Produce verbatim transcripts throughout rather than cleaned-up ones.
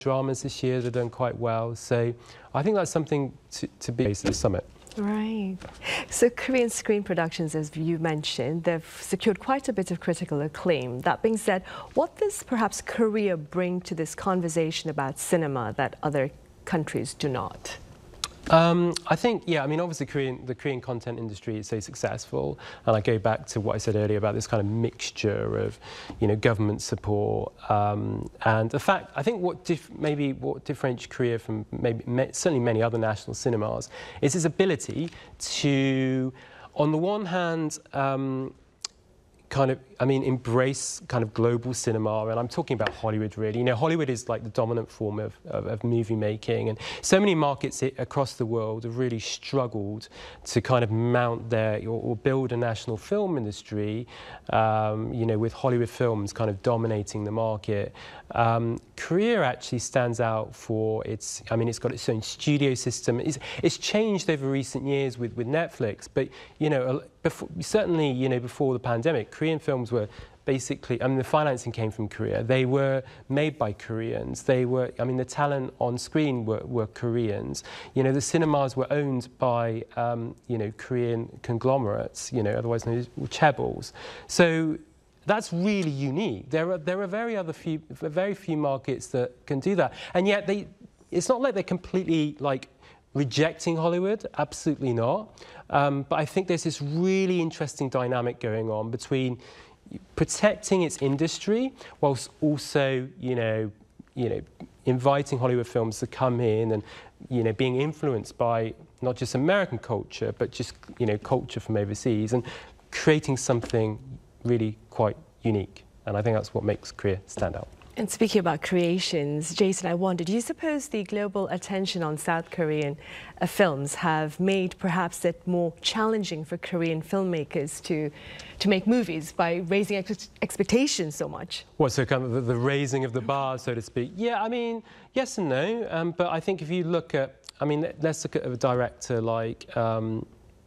dramas this year that have done quite well. So I think that's something to, to be based at the summit. Right. So Korean screen productions, as you mentioned, they've secured quite a bit of critical acclaim. That being said, what does perhaps Korea bring to this conversation about cinema that other countries do not? Um, I think, yeah, I mean, obviously Korean, the Korean content industry is so successful, and I go back to what I said earlier about this kind of mixture of, you know, government support, um, and the fact, I think what dif maybe what differentiates Korea from maybe certainly many other national cinemas is its ability to, on the one hand, um, kind of, I mean, embrace kind of global cinema, and I'm talking about Hollywood really. You know, Hollywood is like the dominant form of, of, of movie making, and so many markets across the world have really struggled to kind of mount their, or, or build a national film industry, um, you know, with Hollywood films kind of dominating the market. Um, Korea actually stands out for its, I mean, it's got its own studio system. It's, it's changed over recent years with, with Netflix, but, you know, before, certainly, you know, before the pandemic, Korean films were basically, I mean, the financing came from Korea. They were made by Koreans. They were, I mean, the talent on screen were, were Koreans. You know, the cinemas were owned by, um, you know, Korean conglomerates, you know, otherwise known as chaebols. So that's really unique. There are, there are very, other few, very few markets that can do that. And yet, they, it's not like they're completely, like, rejecting Hollywood, absolutely not. Um, but I think there's this really interesting dynamic going on between protecting its industry whilst also, you know, you know, inviting Hollywood films to come in and, you know, being influenced by not just American culture, but just, you know, culture from overseas and creating something really quite unique. And I think that's what makes Korea stand out. And speaking about creations, Jason, I wondered, do you suppose the global attention on South Korean uh, films have made perhaps it more challenging for Korean filmmakers to to make movies by raising ex expectations so much? Well, so kind of the, the raising of the bar, so to speak. Yeah, I mean, yes and no. Um, but I think if you look at, I mean, let's look at a director like, um,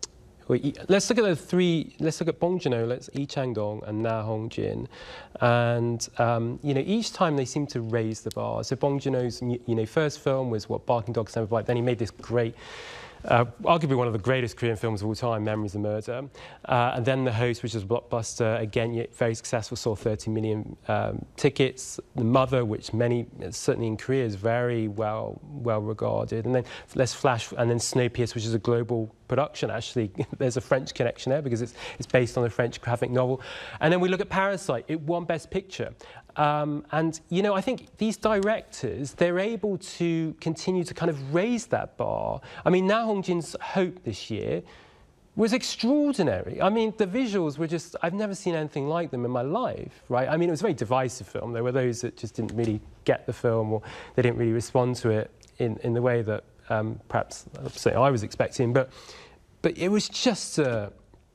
let's look at the three, let's look at Bong Joon-ho, let's Lee Chang-dong and Na Hong-jin. And, um, you know, each time they seem to raise the bar. So Bong Joon-ho's, you know, first film was, what, Barking Dogs Never Bite. Then he made this great, uh, arguably one of the greatest Korean films of all time, Memories of Murder. Uh, and then The Host, which was a blockbuster, again, very successful, sold thirty million um, tickets. The Mother, which many, certainly in Korea, is very well, well regarded. And then let's flash, and then Snowpiercer, which is a global production, actually. There's a French connection there because it's, it's based on a French graphic novel. And then we look at Parasite. It won Best Picture. Um, and, you know, I think these directors, they're able to continue to kind of raise that bar. I mean, Na Hong-jin's Hope this year was extraordinary. I mean, the visuals were just, I've never seen anything like them in my life, right? I mean, it was a very divisive film. There were those that just didn't really get the film or they didn't really respond to it in, in the way that um, perhaps, say, I was expecting. But, but it was just a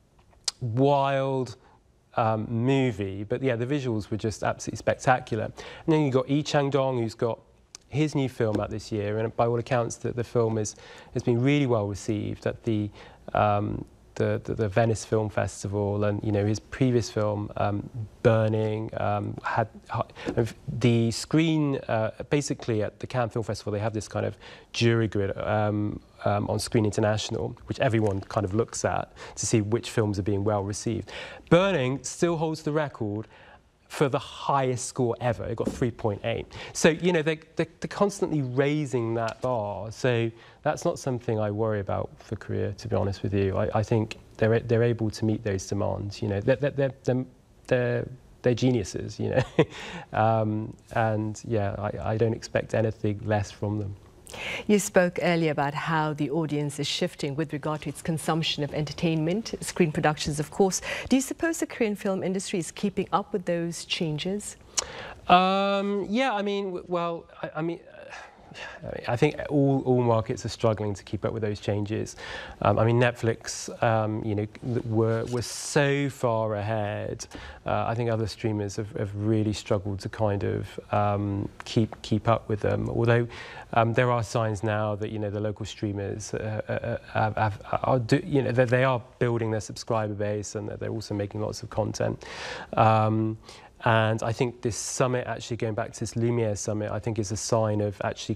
wild um, movie. But yeah, the visuals were just absolutely spectacular. And then you've got Lee Chang-dong, who's got his new film out this year, and by all accounts, the, the film is, has been really well received at the, um, the, the, the Venice Film Festival, and you know his previous film, um, Burning, um, had uh, the screen, uh, basically at the Cannes Film Festival, they have this kind of jury grid um, um, on Screen International, which everyone kind of looks at to see which films are being well received. Burning still holds the record for the highest score ever. It got three point eight. So, you know, they, they, they're constantly raising that bar. So that's not something I worry about for Korea, to be honest with you. I, I think they're, they're able to meet those demands. You know, they're, they're, they're, they're, they're geniuses, you know. um, and, yeah, I, I don't expect anything less from them. You spoke earlier about how the audience is shifting with regard to its consumption of entertainment, screen productions, of course. Do you suppose the Korean film industry is keeping up with those changes? Um, yeah, I mean, well, I, I mean, I think all, all markets are struggling to keep up with those changes. Um, I mean, Netflix, um, you know, were, were so far ahead. Uh, I think other streamers have, have really struggled to kind of um, keep keep up with them. Although um, there are signs now that, you know, the local streamers uh, uh, have, have, are do, you know, they are building their subscriber base, and they're also making lots of content. Um, And I think this summit, actually going back to this Lumiere summit, I think is a sign of actually